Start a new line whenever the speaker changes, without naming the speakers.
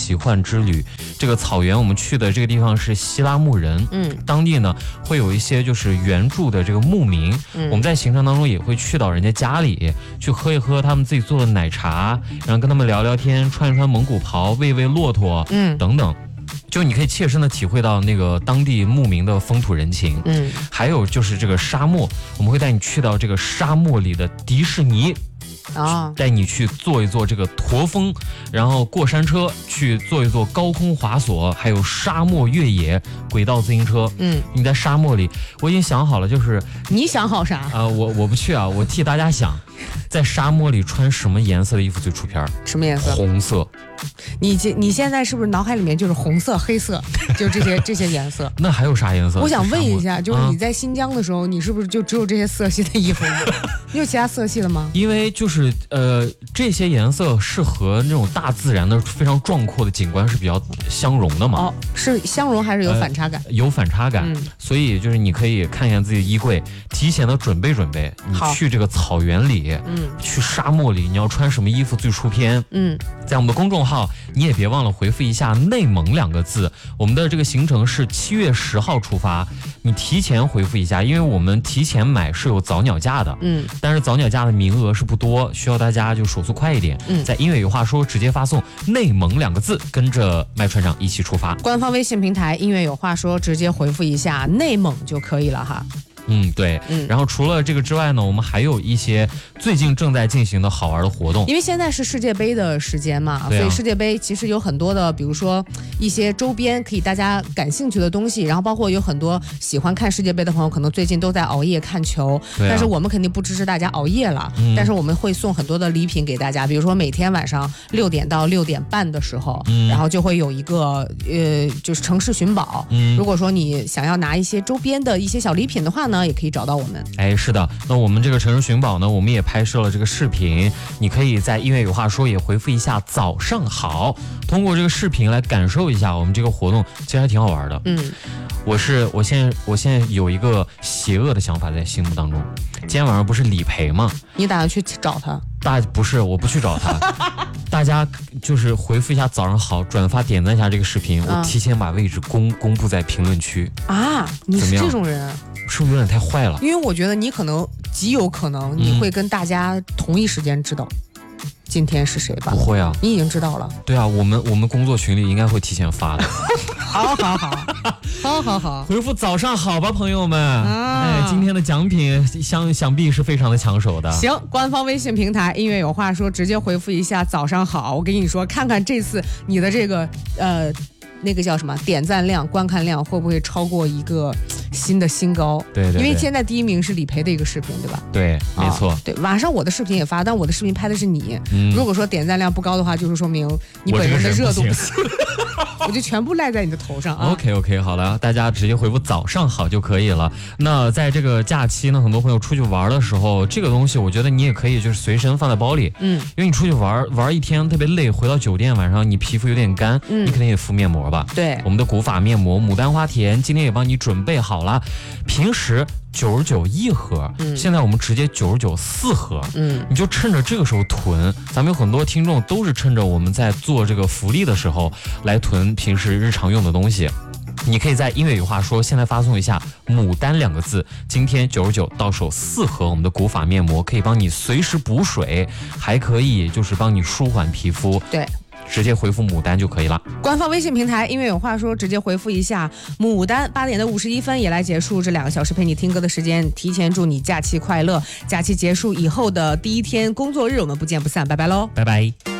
奇幻之旅。这个草原我们去的这个地方是希拉穆人，当地呢会有一些就是原住的这个牧民，我们在行程当中也会去到人家家里去喝一喝他们自己做的奶茶，然后跟他们聊聊天，穿一穿蒙古袍，喂喂骆驼，等等。就你可以切身的体会到那个当地牧民的风土人情，还有就是这个沙漠，我们会带你去到这个沙漠里的迪士尼。带你去坐一坐这个驼峰，然后过山车，去坐一坐高空滑索，还有沙漠越野轨道自行车。你在沙漠里，我已经想好了，就是
你想好啥
我不去啊，我替大家想，在沙漠里穿什么颜色的衣服最出片？
什么颜色？
红色。
你现在是不是脑海里面就是红色、黑色，就这些颜色？
那还有啥颜色？
我想问一下，就是你在新疆的时候，你是不是就只有这些色系的衣服？你有其他色系的吗？
因为就是这些颜色是和那种大自然的非常壮阔的景观是比较相融的嘛。
是相融还是有反差感？
有反差感，所以就是你可以看一下自己的衣柜，提前的准备准备。你去这个草原里，去沙漠里，你要穿什么衣服最出片？在我们的公众号，你也别忘了回复一下内蒙2个字。我们的这个行程是7月10号出发，你提前回复一下，因为我们提前买是有早鸟价的，但是早鸟价的名额是不多，需要大家就手速快一点，在音乐有话说直接发送内蒙2个字，跟着麦船长一起出发。
官方微信平台音乐有话说，直接回复一下内蒙就可以了哈。
对，然后除了这个之外呢，我们还有一些最近正在进行的好玩的活动。
因为现在是世界杯的时间嘛，所以世界杯其实有很多的，比如说一些周边可以大家感兴趣的东西，然后包括有很多喜欢看世界杯的朋友，可能最近都在熬夜看球，但是我们肯定不支持大家熬夜了，但是我们会送很多的礼品给大家，比如说每天晚上6点到6点半的时候，然后就会有一个就是城市寻宝，如果说你想要拿一些周边的一些小礼品的话呢，也可以找到我们。
是的，那我们这个城市寻宝呢，我们也拍摄了这个视频，你可以在音乐有话说也回复一下早上好，通过这个视频来感受一下我们这个活动，其实还挺好玩的。我现在有一个邪恶的想法在心目当中，今天晚上不是理赔吗？
你打算去找他？
不是，我不去找他。大家就是回复一下早上好，转发点赞一下这个视频，我提前把位置公布在评论区
啊！你是这种人，
是不是有点太坏了？
因为我觉得你可能极有可能你会跟大家同一时间知道今天是谁吧？
不会啊，
你已经知道了。
对啊，我们工作群里应该会提前发的。
好，
回复早上好吧，朋友们。今天的奖品想必是非常的抢手的。
行，官方微信平台音乐有话说，直接回复一下早上好。我跟你说，看看这次你的这个那个叫什么点赞量、观看量会不会超过一个新高？
对，
因为现在第1名是理赔的一个视频，对吧？
对，没错。
对，晚上我的视频也发，但我的视频拍的是你。如果说点赞量不高的话，就是说明你本人的热度不行。我就全部赖在你的头上啊。
OK， 好了，大家直接回复早上好就可以了。那在这个假期呢，很多朋友出去玩的时候，这个东西我觉得你也可以就是随身放在包里。因为你出去玩一天特别累，回到酒店晚上你皮肤有点干，你肯定也敷面膜吧？
对，
我们的古法面膜牡丹花田今天也帮你准备好了，平时99一盒，现在我们直接99 4盒，你就趁着这个时候囤。咱们有很多听众都是趁着我们在做这个福利的时候来囤平时日常用的东西。你可以在音乐有话说现在发送一下牡丹2个字，今天99到手4盒我们的古法面膜，可以帮你随时补水，还可以就是帮你舒缓皮肤。
对，
直接回复牡丹就可以了。
官方微信平台音乐有话说，直接回复一下牡丹，8点的51分也来结束这2个小时陪你听歌的时间。提前祝你假期快乐，假期结束以后的第1天工作日我们不见不散，拜拜喽，
拜拜。